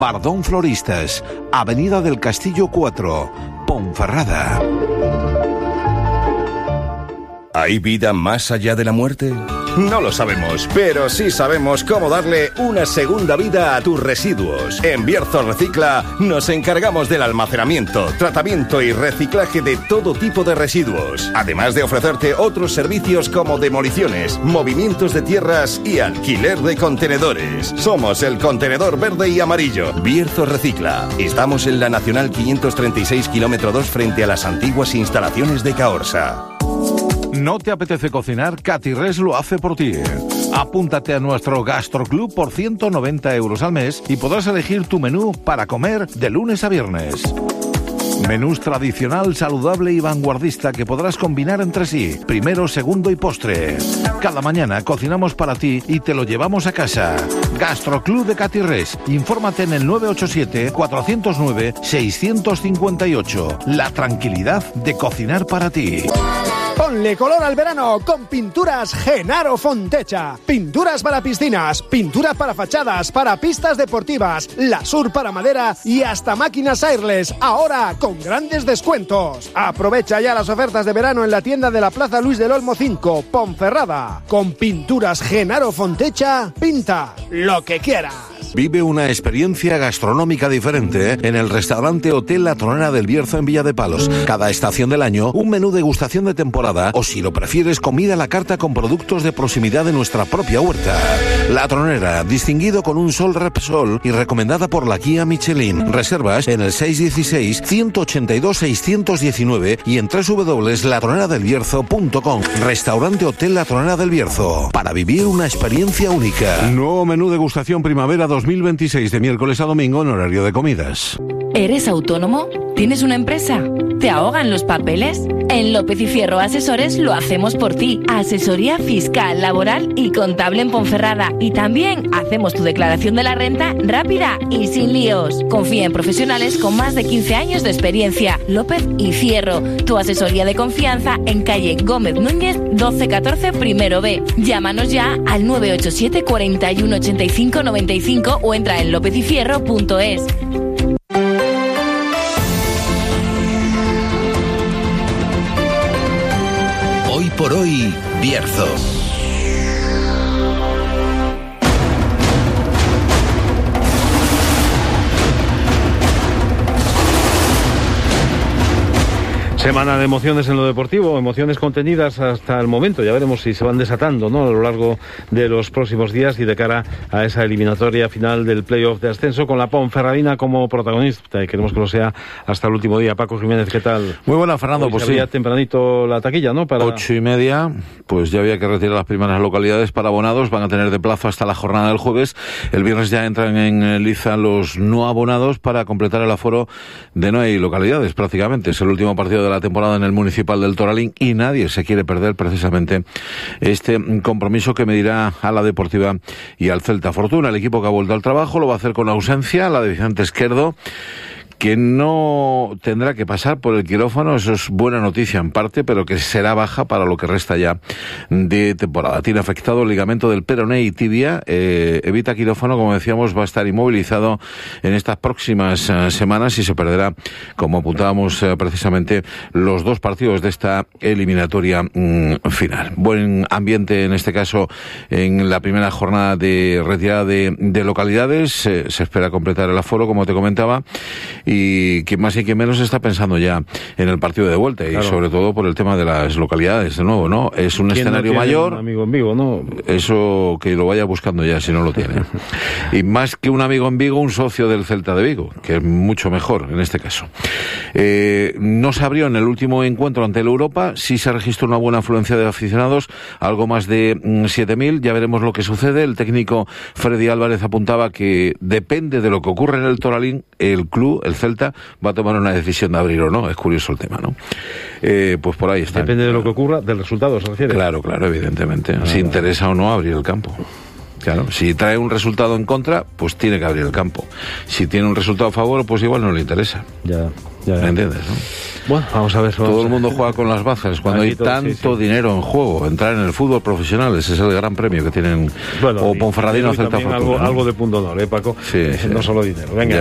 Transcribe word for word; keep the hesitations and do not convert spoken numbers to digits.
Pardón Floristas, Avenida del Castillo cuatro, Ponferrada. ¿Hay vida más allá de la muerte? No lo sabemos, pero sí sabemos cómo darle una segunda vida a tus residuos. En Bierzo Recicla nos encargamos del almacenamiento, tratamiento y reciclaje de todo tipo de residuos, además de ofrecerte otros servicios como demoliciones, movimientos de tierras y alquiler de contenedores. Somos el contenedor verde y amarillo. Bierzo Recicla. Estamos en la Nacional quinientos treinta y seis, kilómetro dos, frente a las antiguas instalaciones de Caorsa. ¿No te apetece cocinar? Catirres lo hace por ti. Apúntate a nuestro Gastroclub por ciento noventa euros al mes y podrás elegir tu menú para comer de lunes a viernes. Menús tradicional, saludable y vanguardista que podrás combinar entre sí, primero, segundo y postre. Cada mañana cocinamos para ti y te lo llevamos a casa. Gastroclub de Catirres. Infórmate en el nueve ocho siete, cuatro cero nueve, seis cinco ocho. La tranquilidad de cocinar para ti. Ponle color al verano con Pinturas Genaro Fontecha. Pinturas para piscinas, pinturas para fachadas, para pistas deportivas, lasur para madera y hasta máquinas airless. Ahora con grandes descuentos. Aprovecha ya las ofertas de verano en la tienda de la Plaza Luis del Olmo cinco, Ponferrada. Con Pinturas Genaro Fontecha, pinta lo que quieras. Vive una experiencia gastronómica diferente en el restaurante Hotel La Tronera del Bierzo en Villa de Palos. Cada estación del año, un menú degustación de temporada o, si lo prefieres, comida a la carta con productos de proximidad de nuestra propia huerta. La Tronera, distinguido con un Sol Repsol y recomendada por la guía Michelin. Reservas en el seis uno seis, uno ocho dos, seis uno nueve y en doble u doble u doble u punto la tronera del bierzo punto com. Restaurante Hotel La Tronera del Bierzo. Para vivir una experiencia única. Nuevo menú degustación primavera dos mil veintiséis de miércoles a domingo en horario de comidas. ¿Eres autónomo? ¿Tienes una empresa? ¿Te ahogan los papeles? En López y Fierro Asesores lo hacemos por ti. Asesoría fiscal, laboral y contable en Ponferrada. Y también hacemos tu declaración de la renta rápida y sin líos. Confía en profesionales con más de quince años de experiencia. López y Fierro, tu asesoría de confianza en calle Gómez Núñez doce catorce primero B. Llámanos ya al nueve ocho siete, cuatro uno, ocho cinco nueve cinco o entra en lópez y fierro punto es. Hoy por hoy, Bierzo. Semana de emociones en lo deportivo, emociones contenidas hasta el momento. Ya veremos si se van desatando, ¿no?, a lo largo de los próximos días y de cara a esa eliminatoria final del playoff de ascenso con la Ponferradina como protagonista. Y queremos que lo sea hasta el último día. Paco Jiménez, ¿qué tal? Muy buena, Fernando. Hoy pues se sí. abría tempranito la taquilla, ¿no? Para... Ocho y media, pues ya había que retirar las primeras localidades para abonados. Van a tener de plazo hasta la jornada del jueves. El viernes ya entran en liza los no abonados para completar el aforo de no hay localidades prácticamente. Es el último partido de la temporada en el Municipal del Toralín y nadie se quiere perder precisamente este compromiso que medirá a la Deportiva y al Celta Fortuna. El equipo que ha vuelto al trabajo lo va a hacer con ausencia, la de Vicente Esquerdo, que no tendrá que pasar por el quirófano. Eso es buena noticia en parte, pero que será baja para lo que resta ya de temporada. Tiene afectado el ligamento del peroné y tibia, eh, evita quirófano, como decíamos, va a estar inmovilizado en estas próximas uh, semanas y se perderá, como apuntábamos uh, precisamente, los dos partidos de esta eliminatoria um, final. Buen ambiente en este caso en la primera jornada de retirada de, de localidades, eh, se espera completar el aforo, como te comentaba, y quien más y quien menos está pensando ya en el partido de vuelta, claro. Y sobre todo por el tema de las localidades, de nuevo, ¿no? Es un escenario no mayor. Un amigo en Vigo, ¿no? Eso que lo vaya buscando ya, si no lo tiene. Y más que un amigo en Vigo, un socio del Celta de Vigo, que es mucho mejor en este caso. Eh, no se abrió en el último encuentro ante el Europa, sí se registró una buena afluencia de aficionados, algo más de mm, siete mil, ya veremos lo que sucede. El técnico Freddy Álvarez apuntaba que depende de lo que ocurre en el Toralín, el club, el Celta, va a tomar una decisión de abrir o no. Es curioso el tema, ¿no? Eh, pues por ahí está. Depende de lo que ocurra, del resultado, ¿se refiere? Claro, claro, evidentemente. Ah, si interesa o no abrir el campo. Claro, si trae un resultado en contra, pues tiene que abrir el campo. Si tiene un resultado a favor, pues igual no le interesa. Ya, ya. ¿Me entiendes, no? Bueno, vamos a ver. Vamos todo a... el mundo juega con las bazas cuando Aquí hay todo, tanto sí, sí. dinero en juego. Entrar en el fútbol profesional, ese es el gran premio que tienen. Bueno, o Ponferradina o Celta también Fortuna, algo, ¿no? algo de punto honor, ¿eh, Paco? Sí, sí. No solo dinero. Venga. Ya.